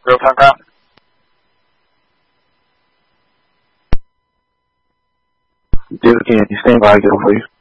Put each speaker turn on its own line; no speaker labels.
Real time count.
David Kennedy, stand by, go please.